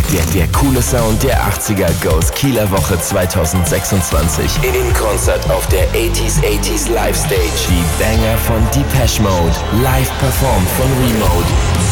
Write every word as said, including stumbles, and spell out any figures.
Der, der coole Sound der achtziger Goes Kieler Woche zwanzig sechsundzwanzig. In Konzert auf der achtziger achtziger Live Stage. Die Banger von Depeche Mode. Live performt von Remote.